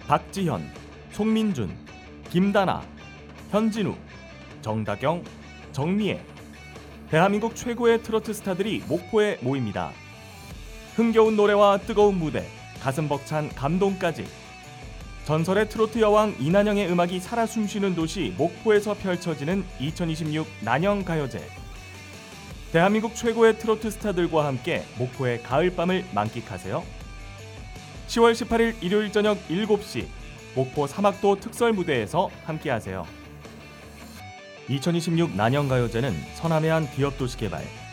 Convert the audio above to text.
박지현, 송민준, 김다나, 현진우, 정다경, 정미애. 대한민국 최고의 트로트 스타들이 목포에 모입니다. 흥겨운 노래와 뜨거운 무대, 가슴 벅찬 감동까지. 전설의 트로트 여왕 이난영의 음악이 살아 숨쉬는 도시 목포에서 펼쳐지는 2026 난영가요제. 대한민국 최고의 트로트 스타들과 함께 목포의 가을밤을 만끽하세요. 10월 18일 일요일 저녁 7시 목포 사막도 특설 무대에서 함께하세요. 2026 난영가요제는 서남해안 기업도시개발,